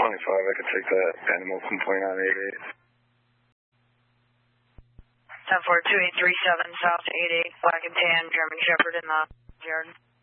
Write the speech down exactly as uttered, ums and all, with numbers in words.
twenty-five, I can take that animal complaint on eight eight. ten four two eight three seven South eight eight, black and tan, German Shepherd in the yard.